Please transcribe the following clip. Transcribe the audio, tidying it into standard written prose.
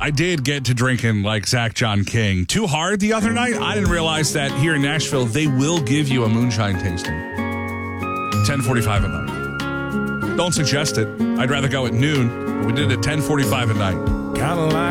I did get to drinking like Zach John King. Too hard the other night. I didn't realize that here in Nashville, they will give you a moonshine tasting. 10:45 at night. Don't suggest it. I'd rather go at noon. But we did it at 10:45 at night. Kind of like